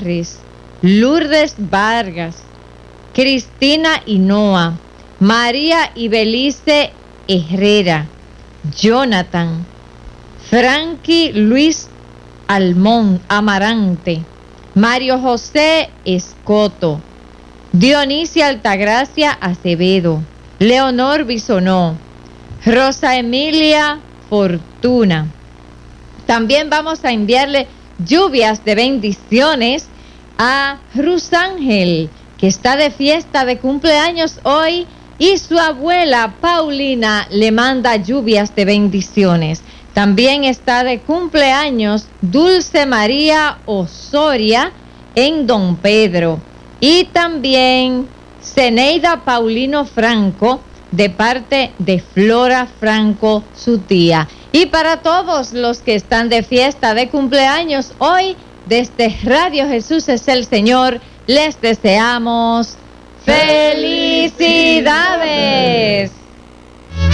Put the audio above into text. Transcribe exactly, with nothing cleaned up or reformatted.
Torres, Lourdes Vargas, Cristina Hinoa, María Ibelice Herrera, Jonathan, Frankie Luis Almón Amarante, Mario José Escoto, Dionisia Altagracia Acevedo, Leonor Bisonó, Rosa Emilia Fortuna. También vamos a enviarle lluvias de bendiciones a Rusángel, que está de fiesta de cumpleaños hoy, y su abuela Paulina le manda lluvias de bendiciones. También está de cumpleaños Dulce María Osoria en Don Pedro. Y también Zeneida Paulino Franco, de parte de Flora Franco, su tía. Y para todos los que están de fiesta de cumpleaños hoy, desde Radio Jesús es el Señor, les deseamos felicidades.